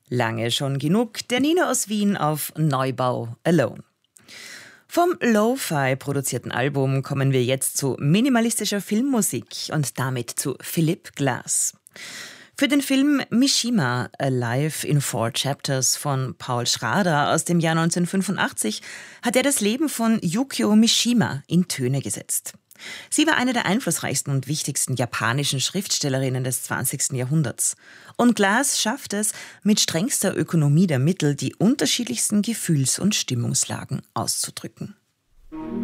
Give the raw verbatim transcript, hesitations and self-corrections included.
Lange schon genug, der Nino aus Wien auf Neubau Alone. Vom Lo-Fi produzierten Album kommen wir jetzt zu minimalistischer Filmmusik und damit zu Philip Glass. Für den Film Mishima, Alive in Four Chapters von Paul Schrader aus dem Jahr neunzehnhundertfünfundachtzig hat er das Leben von Yukio Mishima in Töne gesetzt. Sie war eine der einflussreichsten und wichtigsten japanischen Schriftstellerinnen des zwanzigsten Jahrhunderts. Und Glass schafft es, mit strengster Ökonomie der Mittel die unterschiedlichsten Gefühls- und Stimmungslagen auszudrücken.